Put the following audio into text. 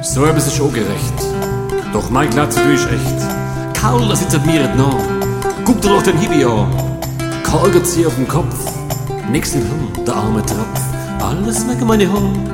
So etwas ist auch gerecht. Doch mein Glatze, du ist echt. Karl, das sitzt mir nicht nach. Guck dir doch den Hibi an. Karl geht sie auf den Kopf. Nix im Hirn, der arme Tropf. Alles wegen meine Haare.